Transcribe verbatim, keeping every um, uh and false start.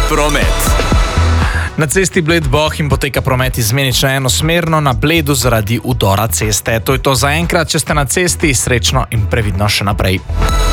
promet. Na cesti Bled-Bohinj poteka promet izmenično enosmerno na Bledu zaradi udora ceste. To je to za enkrat, če ste na cesti, srečno in previdno še naprej.